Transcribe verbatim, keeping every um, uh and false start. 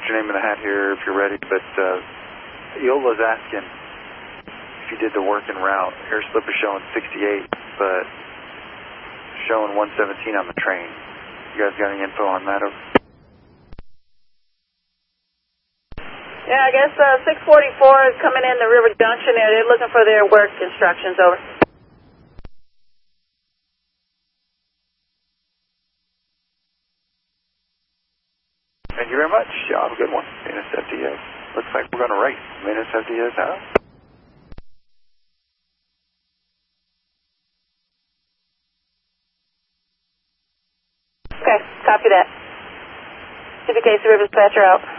your name in the hat here if you're ready, but uh, Iola's asking if you did the work en route. Air slip is showing sixty-eight, but showing one seventeen on the train. You guys got any info on that? Yeah, I guess uh, six forty-four is coming in the River Junction there. They're looking for their work instructions, over. Thank you very much. Y'all have a good one. Minus F D S. Looks like we're going to race. Minus F D S out. Okay, copy that. C B K C River Dispatcher out.